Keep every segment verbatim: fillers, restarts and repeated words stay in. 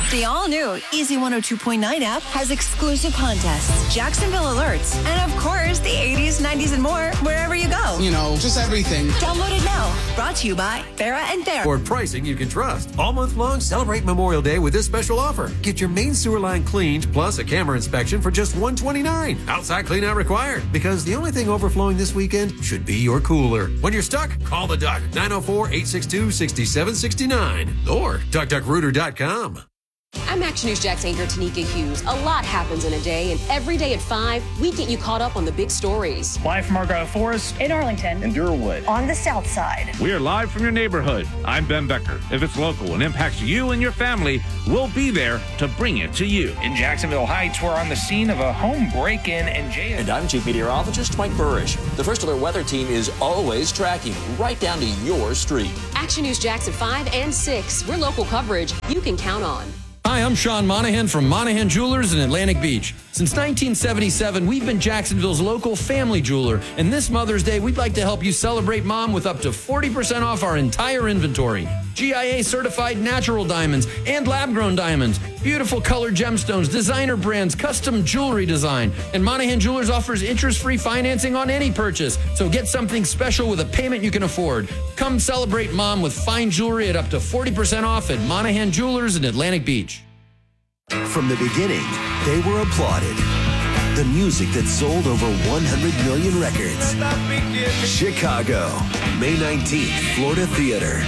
The all-new Easy one oh two point nine app has exclusive contests, Jacksonville alerts, and of course, the eighties, nineties, and more wherever you go. You know, just everything. Download it now. Brought to you by Farrah and Farrah. For pricing you can trust. All month long, celebrate Memorial Day with this special offer. Get your main sewer line cleaned plus a camera inspection for just one hundred twenty-nine dollars. Outside cleanout required. Because the only thing overflowing this weekend should be your cooler. When you're stuck, call the Duck. nine oh four, eight six two, six seven six nine or duck duck rooter dot com. I'm Action News Jack's anchor, Tanika Hughes. A lot happens in a day, and every day at five, we get you caught up on the big stories. Live from Argyle Forest, in Arlington, in Durwood, on the south side. We are live from your neighborhood. I'm Ben Becker. If it's local and impacts you and your family, we'll be there to bring it to you. In Jacksonville Heights, we're on the scene of a home break-in and jail. And I'm Chief Meteorologist Mike Burrish. The First Alert Weather Team is always tracking right down to your street. Action News Jack's at five and six. We're local coverage you can count on. Hi, I'm Sean Monahan from Monahan Jewelers in Atlantic Beach. Since nineteen seventy-seven, we've been Jacksonville's local family jeweler. And this Mother's Day, we'd like to help you celebrate Mom with up to forty percent off our entire inventory. G I A certified natural diamonds and lab-grown diamonds, beautiful colored gemstones, designer brands, custom jewelry design. And Monahan Jewelers offers interest-free financing on any purchase. So get something special with a payment you can afford. Come celebrate Mom with fine jewelry at up to forty percent off at Monahan Jewelers in Atlantic Beach. From the beginning, they were applauded. The music that sold over one hundred million records. Chicago, May nineteenth, Florida Theater.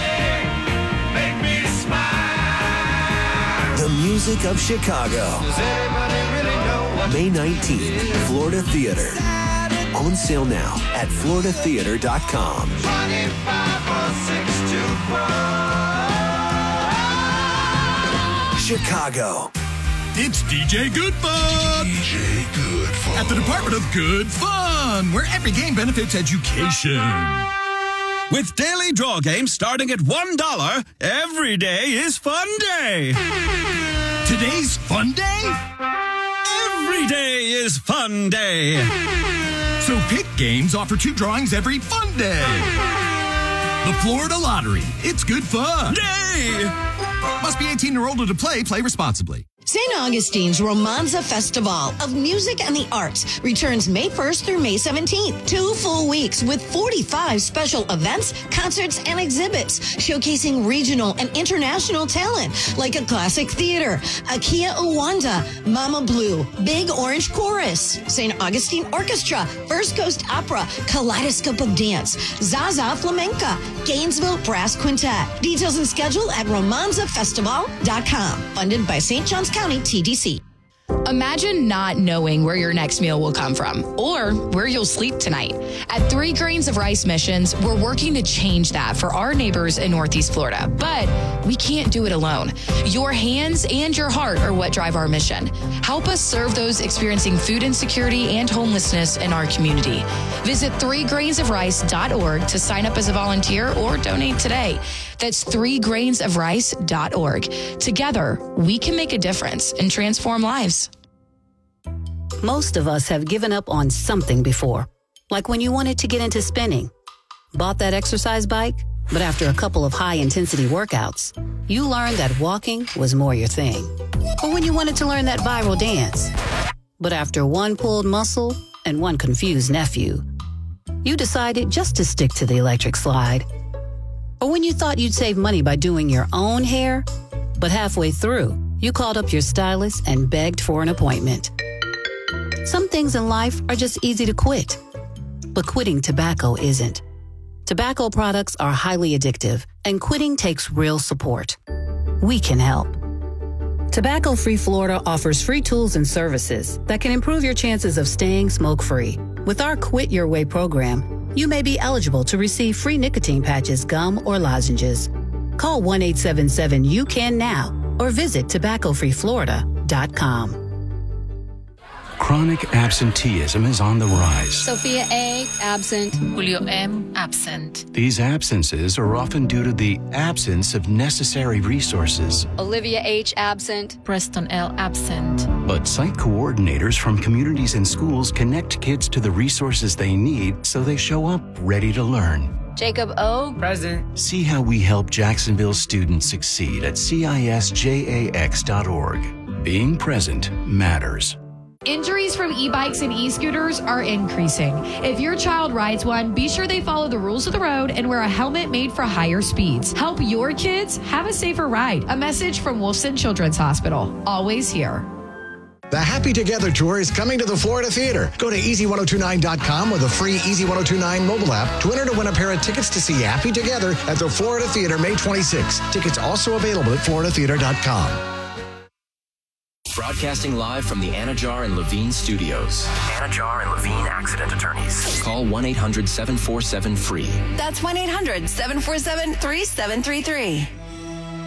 The music of Chicago. May nineteenth, Florida Theater. On sale now at florida theater dot com. Chicago. It's D J Good Fun! D J Good Fun. At the Department of Good Fun, where every game benefits education. With daily draw games starting at one dollar, every day is Fun Day. Today's Fun Day? Every day is Fun Day. So pick games offer two drawings every Fun Day. The Florida Lottery. It's good fun. Yay! Must be eighteen or older to play. Play responsibly. Saint Augustine's Romanza Festival of Music and the Arts returns May first through May seventeenth. Two full weeks with forty-five special events, concerts, and exhibits showcasing regional and international talent like a classic theater, Akia Uwanda, Mama Blue, Big Orange Chorus, Saint Augustine Orchestra, First Coast Opera, Kaleidoscope of Dance, Zaza Flamenca, Gainesville Brass Quintet. Details and schedule at romanza festival dot com. Funded by Saint Johns County T D C. Imagine not knowing where your next meal will come from or where you'll sleep tonight. At Three Grains of Rice Missions, we're working to change that for our neighbors in Northeast Florida, but we can't do it alone. Your hands and your heart are what drive our mission. Help us serve those experiencing food insecurity and homelessness in our community. Visit three grains of rice dot org to sign up as a volunteer or donate today. That's three grains of rice dot org. Together, we can make a difference and transform lives. Most of us have given up on something before, like when you wanted to get into spinning. Bought that exercise bike, but after a couple of high-intensity workouts, you learned that walking was more your thing. Or when you wanted to learn that viral dance, but after one pulled muscle and one confused nephew, you decided just to stick to the electric slide. Or when you thought you'd save money by doing your own hair, but halfway through, you called up your stylist and begged for an appointment. Some things in life are just easy to quit, but quitting tobacco isn't. Tobacco products are highly addictive, and quitting takes real support. We can help. Tobacco Free Florida offers free tools and services that can improve your chances of staying smoke-free. With our Quit Your Way program, you may be eligible to receive free nicotine patches, gum, or lozenges. Call one eight seven seven U C A N now or visit tobacco free florida dot com. Chronic absenteeism is on the rise. Sophia A. absent. Julio M. absent. These absences are often due to the absence of necessary resources. Olivia H. absent. Preston L. absent. But site coordinators from communities and schools connect kids to the resources they need so they show up ready to learn. Jacob O. Present. See how we help Jacksonville students succeed at C I S J A X dot org. Being present matters. Injuries from e-bikes and e-scooters are increasing. If your child rides one, be sure they follow the rules of the road and wear a helmet made for higher speeds. Help your kids have a safer ride. A message from Wolfson Children's Hospital. Always here. The Happy Together Tour is coming to the Florida Theater. Go to easy ten twenty-nine dot com or the free Easy ten twenty-nine mobile app to enter to win a pair of tickets to see Happy Together at the Florida Theater May twenty-sixth. Tickets also available at florida theater dot com. Broadcasting live from the Anajar and Levine studios. Anajar and Levine Accident Attorneys. Call one eight hundred seven four seven free. That's one eight hundred seven four seven three seven three three.